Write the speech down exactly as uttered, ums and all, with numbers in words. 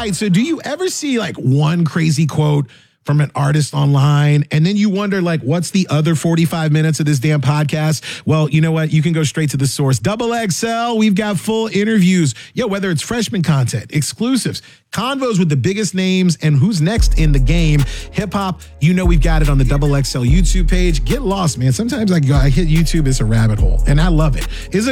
right. So do you ever see like one crazy quote from an artist online, and then you wonder, like, what's the other forty-five minutes of this damn podcast? Well, you know what? You can go straight to the source. Double X L, we've got full interviews. Yo, whether it's freshman content, exclusives, convos with the biggest names, and who's next in the game. Hip-hop, you know we've got it on the Double X L YouTube page. Get lost, man. Sometimes I go, I hit YouTube, it's a rabbit hole, and I love it. It's a